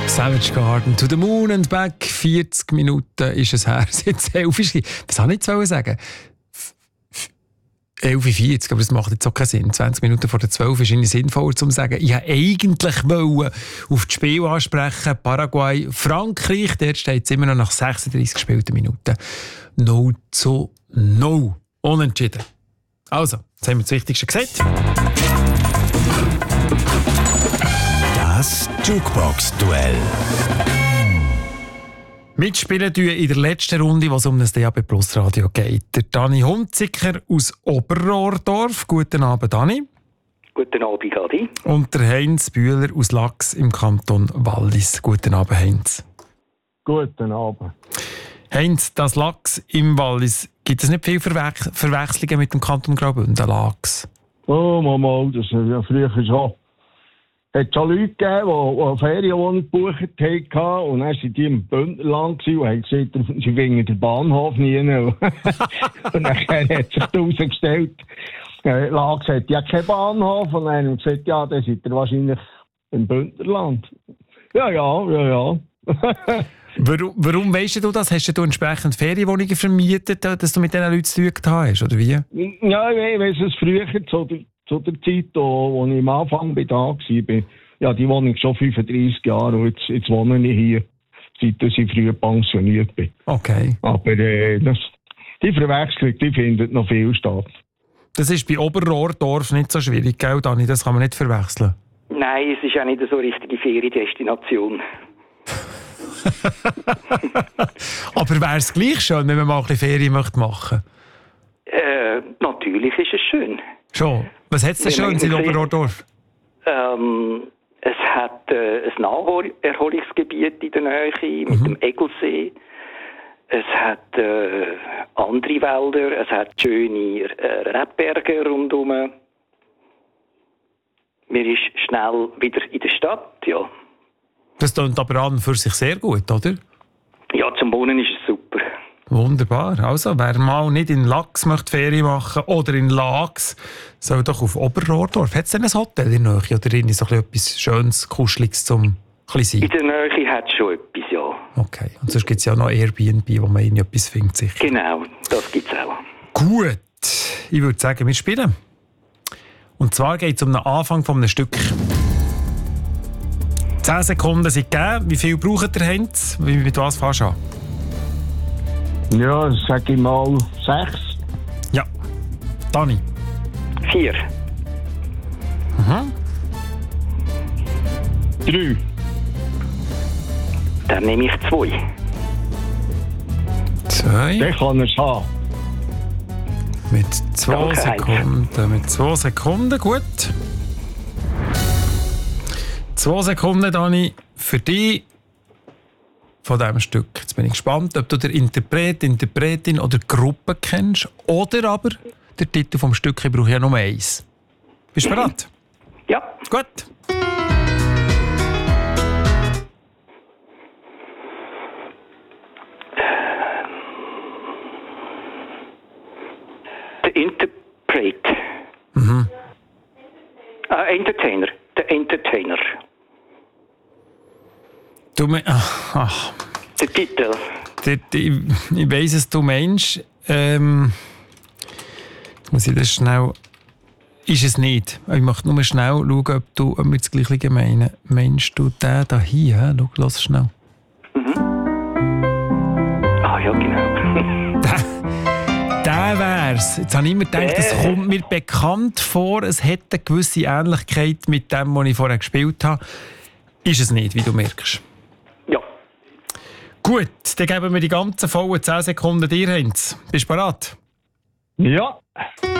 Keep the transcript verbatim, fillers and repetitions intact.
Savage Garden, To the Moon and Back. vierzig Minuten ist es her, seit elf ist. Was soll ich jetzt sagen? elf Uhr vierzig, aber das macht jetzt auch keinen Sinn. zwanzig Minuten vor der zwölf ist nicht sinnvoller, um zu sagen, ich wollte eigentlich auf das Spiel ansprechen. Paraguay, Frankreich, dort steht es immer noch nach sechsunddreissig gespielten Minuten. null zu null. Unentschieden. Also, jetzt haben wir das Wichtigste gesagt. Das Jukebox-Duell. Mitspielen tun in der letzten Runde, was um das D A B Plus Radio geht. Der Dani Hunziker aus Oberrohrdorf. Guten Abend, Dani. Guten Abend, Adi. Und der Heinz Bühler aus Lachs im Kanton Wallis. Guten Abend, Heinz. Guten Abend. Heinz, das Lachs im Wallis, gibt es nicht viele Verwe- Verwechslungen mit dem Kanton Graubünden, Lachs? Oh, Mama, das ist ja früher schon. Es hat schon Leute gegeben, die, die eine Ferienwohnung gebucht haben und dann waren die im Bündnerland und haben gesagt, sie finden den Bahnhof nie. Und dann hat sich herausgestellt, äh, Lachs hat ja keinen Bahnhof und dann haben sie gesagt, ja, dann seid ihr wahrscheinlich im Bündnerland. Ja, ja, ja, ja. Warum, warum weisst du das? Hast du entsprechend Ferienwohnungen vermietet, dass du mit diesen Leuten zu tun hast, oder wie? Ja, ich weiss es früher, zu der, zu der Zeit, wo ich am Anfang da war. Ja, die wohne ich schon fünfunddreissig Jahre und jetzt, jetzt wohne ich hier, seit ich früher pensioniert bin. Okay. Aber äh, das, die Verwechslung, die findet noch viel statt. Das ist bei Oberrohrdorf nicht so schwierig, gell, Dani? Das kann man nicht verwechseln. Nein, es ist auch nicht so eine richtige Feriendestination. Aber wäre es gleich schön, wenn man mal ein bisschen Ferien machen möchte? Äh, natürlich ist es schön. Schon. Was hat es denn Schönes in Oberrohrdorf? Ähm, es hat äh, ein Naherholungsgebiet in der Nähe mit mhm. dem Egelsee. Es hat äh, andere Wälder. Es hat schöne äh, Rebberge rundherum. Man ist schnell wieder in der Stadt, ja. Das klingt aber an und für sich sehr gut, oder? Ja, zum Wohnen ist es super. Wunderbar. Also, wer mal nicht in Lachs möchte Ferien machen oder in Lachs, soll doch auf Oberrohrdorf. Hat es denn ein Hotel in der Nähe oder in so etwas Schönes, Kuscheliges zum sein? In der Nähe hat es schon etwas, ja. Okay. Und sonst gibt es ja noch Airbnb, wo man irgendwie etwas findet, sicher. Genau, das gibt es auch. Gut. Ich würde sagen, wir spielen. Und zwar geht es um den Anfang von einem Stück. zehn Sekunden sind gegeben. Wie viel braucht ihr, Heinz? Mit was fährst du an? Ja, sag ich mal sechs. Ja. Dani? Vier. Mhm. Drei. Dann nehme ich zwei. Zwei. Den kann er es haben. Mit zwei Danke, Sekunden. Mit zwei Sekunden, gut. Zwei Sekunden, Dani, für dich von diesem Stück. Jetzt bin ich gespannt, ob du den Interpret, Interpretin oder Gruppe kennst oder aber den Titel vom Stück. Ich brauche ja nur eins. Bist du bereit? Ja. Gut. Der Interpret. Mhm. Äh, Entertainer. Der Entertainer. Du me- ach, ach. Der Titel. Der, der, ich ich weiss es, du meinst. Ähm, muss ich das schnell. Ist es nicht. Ich möchte nur schnell schauen, ob, du, ob wir das Gleiche meinen. Meinst du den da hier? Schau, lass schnell. Mhm. Ah ja, genau. der, der wär's. Jetzt habe ich immer gedacht, das kommt mir bekannt vor. Es hat eine gewisse Ähnlichkeit mit dem, was ich vorher gespielt habe. Ist es nicht, wie du merkst. Ja. Gut, dann geben wir die ganzen vollen zehn Sekunden dir, Heinz. Bist du bereit? Ja.